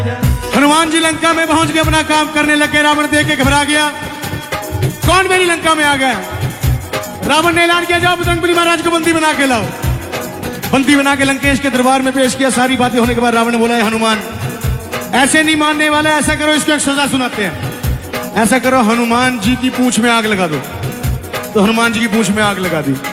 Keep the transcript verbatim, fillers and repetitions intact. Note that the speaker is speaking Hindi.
हनुमान जी लंका में पहुंच के अपना काम करने लगे। रावण देख के घबरा गया, कौन मेरी लंका में आ गया। रावण ने ऐलान किया, जाओ बजरंगबली महाराज को बंदी बना के लाओ। बंदी बना के लंकेश के दरबार में पेश किया। सारी बातें होने के बाद रावण ने बोला, हनुमान ऐसे नहीं मानने वाला, ऐसा करो, इसको एक सजा सुनाते हैं। ऐसा करो, हनुमान जी की पूंछ में आग लगा दो। तो हनुमान जी की पूंछ में आग लगा दी।